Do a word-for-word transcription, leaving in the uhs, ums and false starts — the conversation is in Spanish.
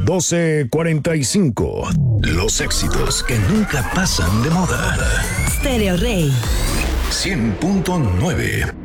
doce cuarenta y cinco. Los éxitos que nunca pasan de moda. Stereo Rey. cien punto nueve.